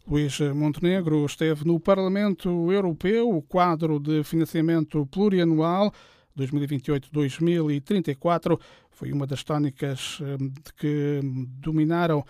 Luís Montenegro esteve no Parlamento Europeu. O quadro de financiamento plurianual 2028-2034 foi uma das tónicas que dominaram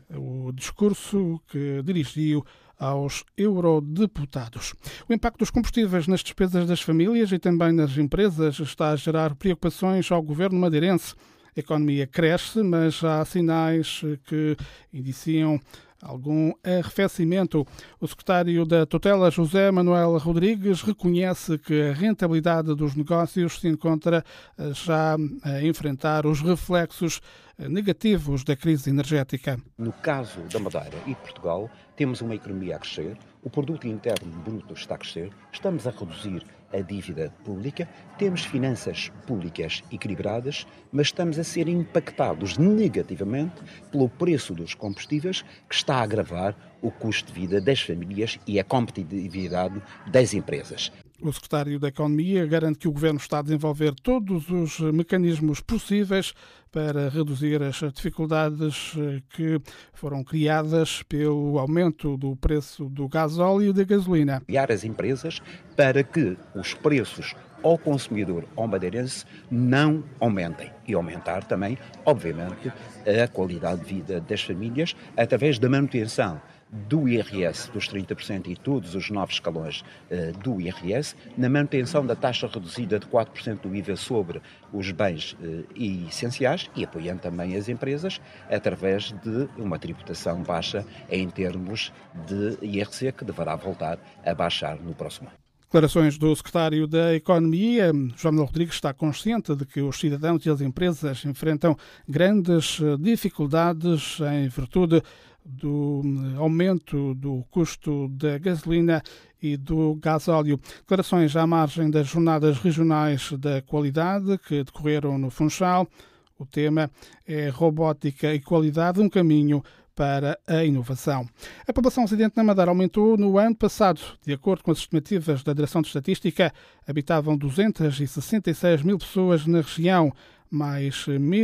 o discurso que dirigiu aos eurodeputados. O impacto dos combustíveis nas despesas das famílias e também nas empresas está a gerar preocupações ao governo madeirense. A economia cresce, mas há sinais que indiciam algum arrefecimento. O secretário da Tutela, José Manuel Rodrigues, reconhece que a rentabilidade dos negócios se encontra já a enfrentar os reflexos negativos da crise energética. No caso da Madeira e de Portugal, temos uma economia a crescer, o produto interno bruto está a crescer, estamos a reduzir a dívida pública, temos finanças públicas equilibradas, mas estamos a ser impactados negativamente pelo preço dos combustíveis, que está a agravar o custo de vida das famílias e a competitividade das empresas. O secretário da Economia garante que o Governo está a desenvolver todos os mecanismos possíveis para reduzir as dificuldades que foram criadas pelo aumento do preço do gasóleo e da gasolina. Criar as empresas para que os preços ao consumidor, ao madeirense, não aumentem. E aumentar também, obviamente, a qualidade de vida das famílias através da manutenção do IRS dos 30% e todos os novos escalões do IRS, na manutenção da taxa reduzida de 4% do IVA sobre os bens essenciais e apoiando também as empresas através de uma tributação baixa em termos de IRC, que deverá voltar a baixar no próximo ano. Declarações do secretário da Economia. João Manuel Rodrigues está consciente de que os cidadãos e as empresas enfrentam grandes dificuldades em virtude do aumento do custo da gasolina e do gasóleo. Declarações à margem das jornadas regionais da qualidade que decorreram no Funchal. O tema é robótica e qualidade, um caminho para a inovação. A população residente na Madeira aumentou no ano passado. De acordo com as estimativas da Direção de Estatística, habitavam 266 mil pessoas na região, mais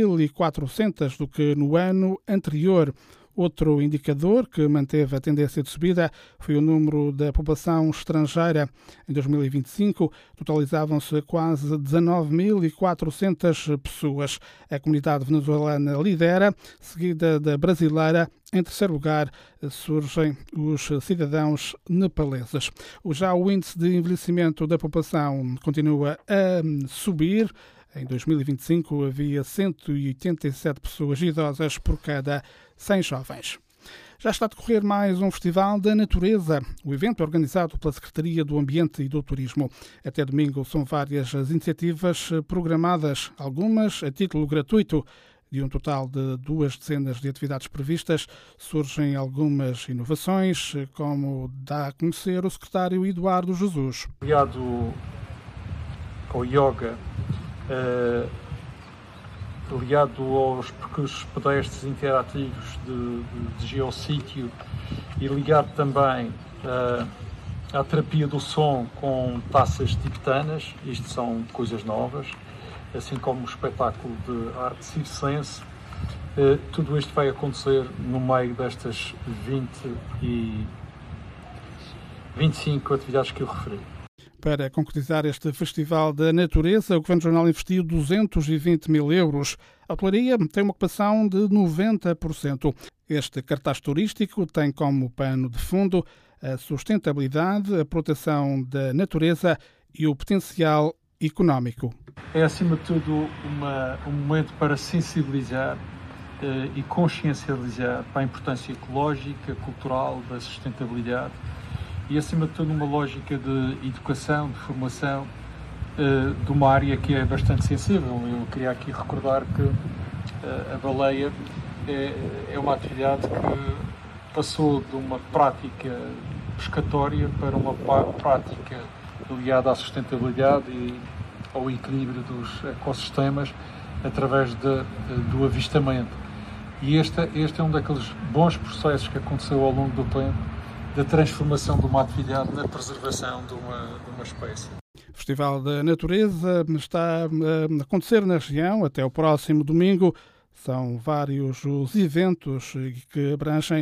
1.400 do que no ano anterior. Outro indicador que manteve a tendência de subida foi o número da população estrangeira. Em 2025, totalizavam-se quase 19.400 pessoas. A comunidade venezuelana lidera, seguida da brasileira. Em terceiro lugar, surgem os cidadãos nepaleses. Já o índice de envelhecimento da população continua a subir. Em 2025 havia 187 pessoas idosas por cada 100 jovens. Já está a decorrer mais um Festival da Natureza. O evento é organizado pela Secretaria do Ambiente e do Turismo. Até domingo são várias as iniciativas programadas, algumas a título gratuito. De um total de 2 dezenas de atividades previstas, surgem algumas inovações, como dá a conhecer o secretário Eduardo Jesus. Ligado ao yoga, ligado aos percursos pedestres interativos de geossítio e ligado também à terapia do som com taças tibetanas. Isto são coisas novas, assim como o espetáculo de arte circense. Tudo isto vai acontecer no meio destas 25 atividades que eu referi. Para concretizar este Festival da Natureza, o Governo Regional investiu 220 mil euros. A hotelaria tem uma ocupação de 90%. Este cartaz turístico tem como pano de fundo a sustentabilidade, a proteção da natureza e o potencial económico. É, acima de tudo, um momento para sensibilizar e consciencializar para a importância ecológica, cultural, da sustentabilidade e, acima de tudo, uma lógica de educação, de formação de uma área que é bastante sensível. Eu queria aqui recordar que a baleia é uma atividade que passou de uma prática pescatória para uma prática ligada à sustentabilidade e ao equilíbrio dos ecossistemas através do avistamento. E este é um daqueles bons processos que aconteceu ao longo do tempo, da transformação de uma atividade na preservação de uma espécie. O Festival da Natureza está a acontecer na região até o próximo domingo. São vários os eventos que abrangem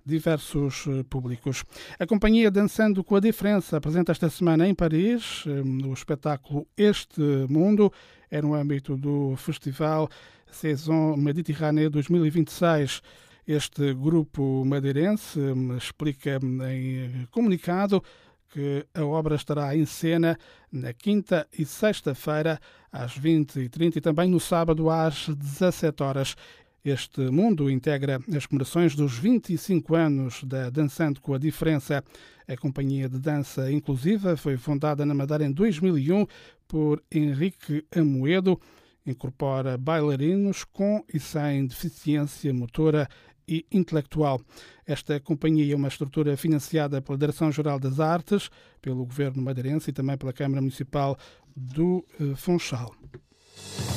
diversos públicos. A companhia Dançando com a Diferença apresenta esta semana em Paris o espetáculo Este Mundo. É no âmbito do Festival Saison Méditerranée 2026. Este grupo madeirense explica em comunicado que a obra estará em cena na quinta e sexta-feira às 20h30 e também no sábado às 17h. Este mundo integra as comemorações dos 25 anos da Dançando com a Diferença. A companhia de dança inclusiva foi fundada na Madeira em 2001 por Henrique Amoedo. Incorpora bailarinos com e sem deficiência motora e intelectual. Esta companhia é uma estrutura financiada pela Direção-Geral das Artes, pelo Governo madeirense e também pela Câmara Municipal do Funchal.